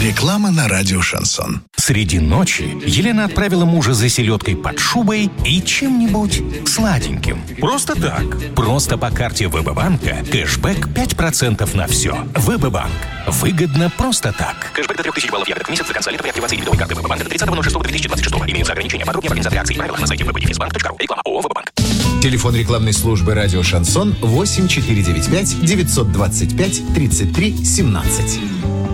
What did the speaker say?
Реклама на радио «Шансон». Среди ночи Елена отправила мужа за селедкой под шубой и чем-нибудь сладеньким. Просто так. Просто по карте ВБ-банка кэшбэк 5% на все. ВБ-банк. Выгодно просто так. Кэшбэк до 3000 баллов ЕВР в месяц за конца при активации дебетовой карты ВБ-банка до 30.06.2026. Имеются ограничения. Подробнее по организации акции и правила на сайте www.bank.ru. Реклама ООО «ВБ-банк». Телефон рекламной службы «Радио Шансон» 8495 925 33 17.